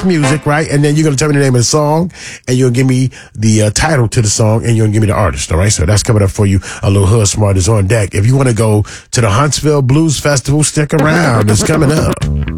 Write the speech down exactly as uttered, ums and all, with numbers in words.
music, right? And then you're going to tell me the name of the song, and you'll give me the uh, title to the song, and you'll give me the artist, all right? So that's coming up for you. A little Hood Smart is on deck. If you want to go to the Huntsville Blues Festival, stick around. It's coming up.